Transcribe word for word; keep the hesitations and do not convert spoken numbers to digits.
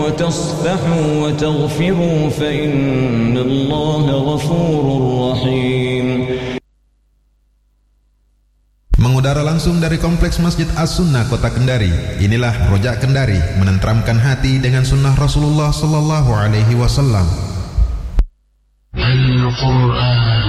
وتصفحوا وتغفروا فإن الله غفور رحيم. Mengudara langsung dari Kompleks Masjid As-Sunnah Kota Kendari. Inilah Rojak Kendari, menenteramkan hati dengan sunnah Rasulullah sallallahu alaihi wasallam. Al-Quran